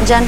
Jan.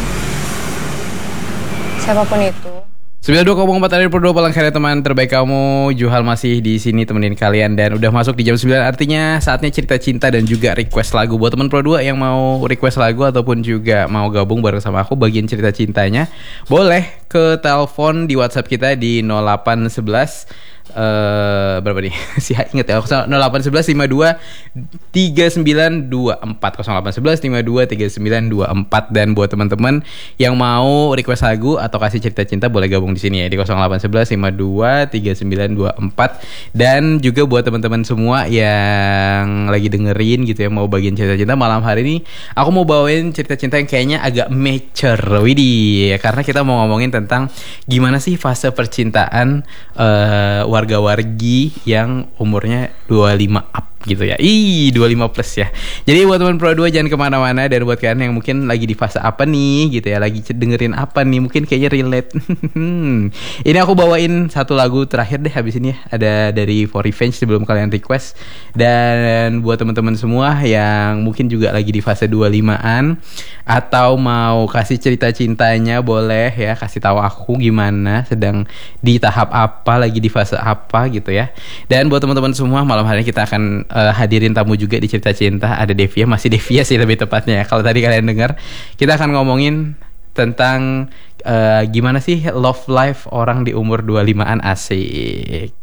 Siapapun itu. 92,4 Pro 2 Palangkaraya, teman terbaik kamu. Juhal masih di sini temenin kalian dan udah masuk di jam 9, artinya saatnya cerita cinta dan juga request lagu. Buat teman Pro 2 yang mau request lagu ataupun juga mau gabung bareng sama aku bagian cerita cintanya, boleh ke telepon di WhatsApp kita di 0811 berapa nih? Si inget ya, 0811 52 3924 0811 52 3924. Dan buat teman-teman yang mau request lagu atau kasih cerita cinta boleh gabung di sini ya di 0811 52 3924. Dan juga buat teman-teman semua yang lagi dengerin gitu ya, mau bagian cerita cinta, malam hari ini aku mau bawain cerita cinta yang kayaknya agak mature, widih, karena kita mau ngomongin tentang gimana sih fase percintaan warga-wargi yang umurnya 25 up gitu ya. 25 plus ya. Jadi buat teman Pro 2 jangan kemana-mana. Dan buat kalian yang mungkin lagi di fase apa nih gitu ya, lagi dengerin apa nih, mungkin kayaknya relate. Ini aku bawain satu lagu terakhir deh habis ini ya. Ada dari For Revenge sebelum kalian request. Dan buat teman-teman semua yang mungkin juga lagi di fase 25-an atau mau kasih cerita cintanya, boleh ya kasih tahu aku gimana, sedang di tahap apa, lagi di fase apa gitu ya. Dan buat teman-teman semua, malam hari ini kita akan hadirin tamu juga di cerita cinta. Ada Devia, masih Devia sih lebih tepatnya ya. Kalau tadi kalian dengar, kita akan ngomongin tentang gimana sih love life orang di umur 25-an, asik.